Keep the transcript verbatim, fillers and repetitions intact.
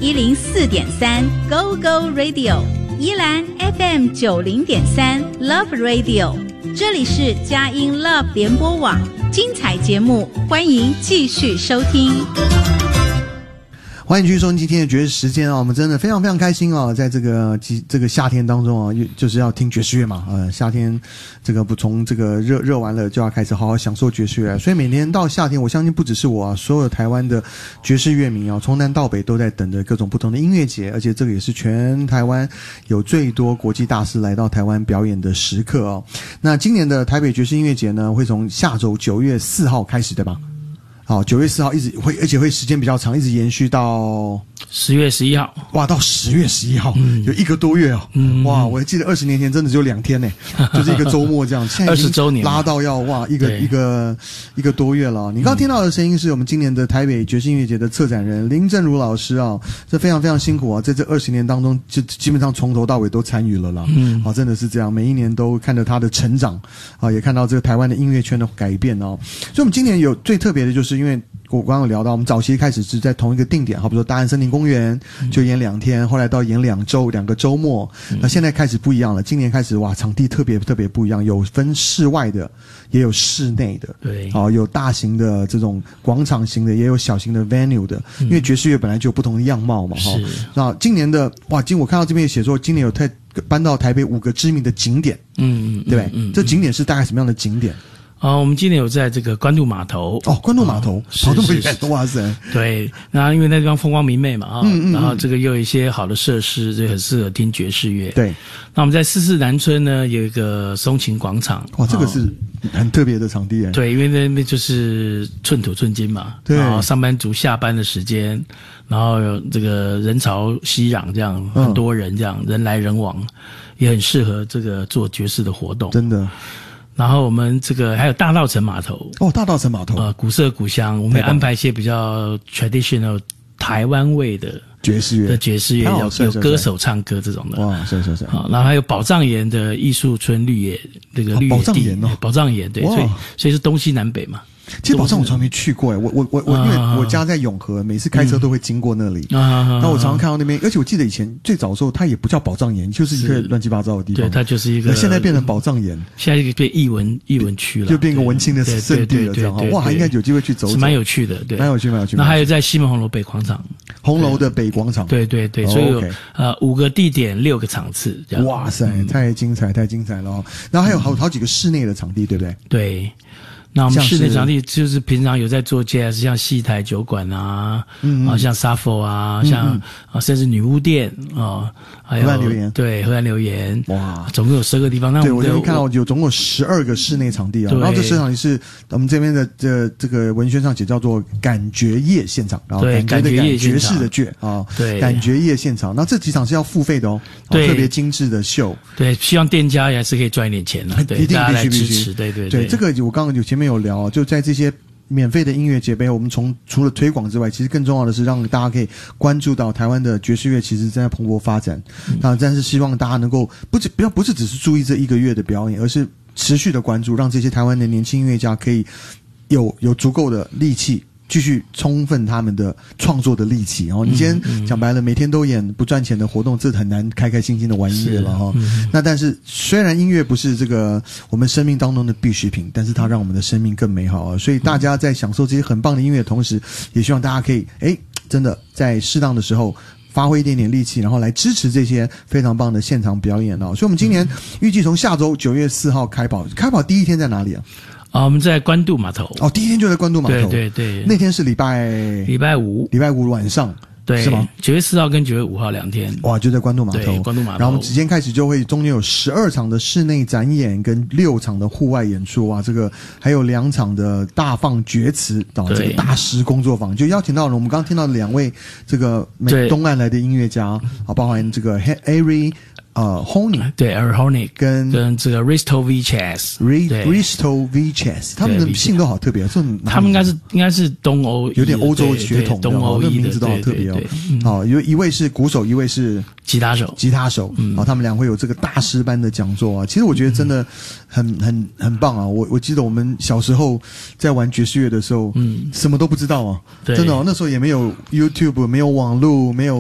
一零四点三 Go Go Radio， 宜兰 F M 九零点三 Love Radio， 这里是佳音 Love 联播网，精彩节目欢迎继续收听。 欢迎继续收听今天的爵士时间啊！我们真的非常非常开心啊，在这个这个夏天当中啊，就是要听爵士乐嘛，呃，夏天这个不从这个热热完了就要开始好好享受爵士乐，所以每年到夏天，我相信不只是我啊，所有台湾的爵士乐迷啊，从南到北都在等着各种不同的音乐节，而且这个也是全台湾有最多国际大师来到台湾表演的时刻哦。那今年的台北爵士音乐节呢，会从下周九月四号开始，对吧？好，九月四号一直会，而且会时间比较长，一直延续到十月十一号。 哇，到十月十一号， 嗯， 有一个多月哦。 嗯， 哇，我还记得二十年前真的只有两天呢，就是一个周末这样。现在已经二十周年拉到要哇一个一个一个多月了。你刚刚听到的声音是我们今年的台北爵士音乐节的策展人林正如老师啊，这非常非常辛苦啊，在这二十年当中，就基本上从头到尾都参与了啦。 嗯， 啊，真的是这样，每一年都看着他的成长啊，也看到这个台湾的音乐圈的改变哦。所以我们今年有最特别的就是因为。我刚刚有聊到，我们早期开始是在同一个定点，好比说大安森林公园就演两天，后来到演两周两个周末，那现在开始不一样了。今年开始哇，场地特别特别不一样，有分室外的，也有室内的， 对， 啊、哦，有大型的这种广场型的，也有小型的 venue 的，因为爵士乐本来就有不同的样貌嘛，哈。那今年的哇，今我看到这边写说，今年有太搬到台北五个知名的景点， 嗯， 对不对？ 嗯嗯、 这景点是大概什么样的景点？ 哦，我们今年有在这个关渡码头哦，关渡码头、哦、跑这么远，哇塞！ 对，那因为那地方风光明媚嘛啊、哦嗯嗯嗯， 然后这个又有一些好的设施，这很适合听爵士乐。 对， 那我们在四四南村呢有一个松琴广场， 哇，这个是很特别的场地哎。 对，因为那边就是寸土寸金嘛， 对， 然后上班族下班的时间，然后有这个人潮熙攘，这样、嗯、很多人这样人来人往，也很适合这个做爵士的活动， 真的。 然后我们这个还有大稻埕码头哦，大稻埕码头呃，古色古香，我们也安排一些比较 traditional 台湾味的爵士乐的爵士乐，有有歌手唱歌这种的。 哇，是是是。 好，然后还有宝藏岩的艺术村绿野，这个绿野地， 宝藏岩哦， 宝藏岩对，所以所以是东西南北嘛。 其实宝藏我从来没去过哎，我我我我因为我家在永和，每次开车都会经过那里。啊，那我常常看到那边，而且我记得以前最早的时候，它也不叫宝藏岩，就是一个乱七八糟的地方。 对，它就是一个。 现在变成宝藏岩， 现在变艺文艺文区了， 就变个文青的圣地了，这样哈。哇，应该有机会去走走， 是蛮有趣的，对， 蛮有趣，蛮有趣。 那还有在西门红楼北广场， 红楼的北广场， 对对对，所以有呃五个地点，六个场次，这样。 哇塞，太精彩，太精彩了哦！然后还有好好几个室内的场地，对不对？ 对。那我们室内场地就是平常有在做 jazz， 像戏台酒馆啊，嗯啊，像 Sappho 啊，嗯像啊，甚至女巫店啊，还有河岸留言， 对，河岸留言， 哇， 总共有十个地方。那对我这边看到有总共十二个室内场地啊，然后这十场地是我们这边的这这个文宣上写叫做感觉夜现场，然后对， 感觉的感爵士的爵啊，对，感觉夜现场。那这几场是要付费的哦，对，特别精致的秀， 对，希望店家也还是可以赚一点钱的，对， 一定大家来必须支持，对对对，这个我刚刚有前面。没有聊，就在这些免费的音乐节杯，我们从除了推广之外，其实更重要的是让大家可以关注到台湾的爵士乐其实正在蓬勃发展。那、嗯、但是希望大家能够不只不要不是只是注意这一个月的表演，而是持续的关注，让这些台湾的年轻音乐家可以有有足够的力气。继续充分他们的创作的力气，然后你今天讲白了，每天都演不赚钱的活动，这很难开开心心的玩音乐了哈。那但是虽然音乐不是这个我们生命当中的必需品，但是它让我们的生命更美好啊。所以大家在享受这些很棒的音乐的同时，也希望大家可以哎，真的在适当的时候。发挥一点点力气，然后来支持这些非常棒的现场表演哦。所以，我们今年预计从下周九月四号开跑，开跑第一天在哪里啊？ 啊，我们在关渡码头。 哦，第一天就在关渡码头。 对对对， 那天是礼拜礼拜五， 礼拜五晚上。 对， 是吗？ 九月四号跟九月五号两天， 哇，就在关渡码头。 对，关渡码头。 然后我们直接开始就会中间有十二场的室内展演跟六场的户外演出啊，这个还有两场的大放厥词啊，这个大师工作坊就邀请到了我们刚刚听到的两位这个美东岸来的音乐家啊，包含这个 Ari。呃 ，Honey 对 ，Ari Honey 跟跟这个 Risto V Chess，Risto V Chess， 他们的姓都好特别，这他们应该是应该是东欧， 有点欧洲血统， 东欧的名字都好特别哦。好，有一位是鼓手，一位是吉他手， 吉他手，嗯，然后他们俩会有这个大师班的讲座啊。其实我觉得真的很很很棒啊！我我记得我们小时候在玩爵士乐的时候，嗯，什么都不知道啊，真的哦，那时候也没有 YouTube， 没有网络，没有